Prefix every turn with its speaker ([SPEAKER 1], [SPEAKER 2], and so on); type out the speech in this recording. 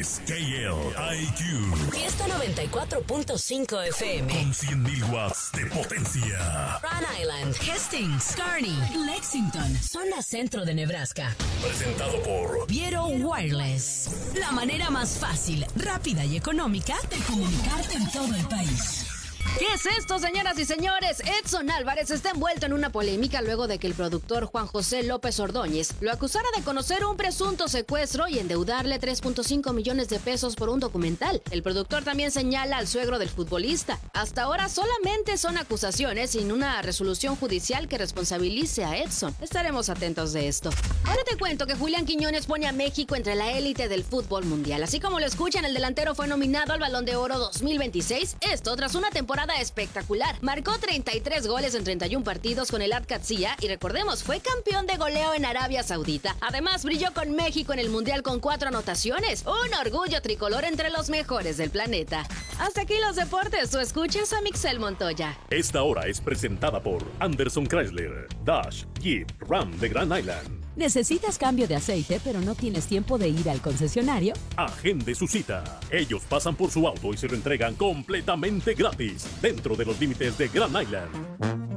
[SPEAKER 1] es KLIQ.
[SPEAKER 2] Fiesta 94.5 FM.
[SPEAKER 1] Con 100.000 watts de potencia.
[SPEAKER 2] Rhode Island, Hastings, Kearney, Lexington, zona centro de Nebraska.
[SPEAKER 1] Presentado por
[SPEAKER 2] Viero Wireless. La manera más fácil, rápida y económica de comunicarte en todo el país.
[SPEAKER 3] ¿Qué es esto, señoras y señores? Edson Álvarez está envuelto en una polémica luego de que el productor Juan José López Ordóñez lo acusara de conocer un presunto secuestro y endeudarle 3.5 millones de pesos por un documental. El productor también señala al suegro del futbolista. Hasta ahora solamente son acusaciones sin una resolución judicial que responsabilice a Edson. Estaremos atentos de esto. Ahora te cuento que Julián Quiñones pone a México entre la élite del fútbol mundial. Así como lo escuchan, el delantero fue nominado al Balón de Oro 2026. Esto tras una temporada espectacular. Marcó 33 goles en 31 partidos con el Al-Qadsiya y recordemos, fue campeón de goleo en Arabia Saudita. Además, brilló con México en el Mundial con 4 anotaciones. Un orgullo tricolor entre los mejores del planeta. Hasta aquí los deportes. Tú escuchas a Mixel Montoya.
[SPEAKER 1] Esta hora es presentada por Anderson Chrysler, Dodge, Jeep, Ram de Grand Island.
[SPEAKER 4] ¿Necesitas cambio de aceite pero no tienes tiempo de ir al concesionario?
[SPEAKER 1] Agende su cita. Ellos pasan por su auto y se lo entregan completamente gratis, dentro de los límites de Grand Island.